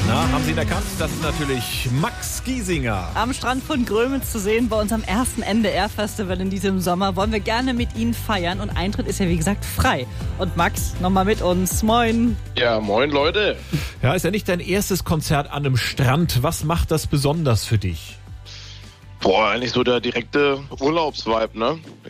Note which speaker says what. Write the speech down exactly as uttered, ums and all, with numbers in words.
Speaker 1: Na, haben Sie ihn erkannt? Das ist natürlich Max Giesinger.
Speaker 2: Am Strand von Grömitz zu sehen bei unserem ersten N D R-Festival in diesem Sommer. Wollen wir gerne mit Ihnen feiern und Eintritt ist ja wie gesagt frei. Und Max, nochmal mit uns. Moin.
Speaker 3: Ja, moin Leute.
Speaker 1: Ja, ist ja nicht dein erstes Konzert an einem Strand. Was macht das besonders für dich?
Speaker 3: Boah, eigentlich so der direkte Urlaubsvibe, ne?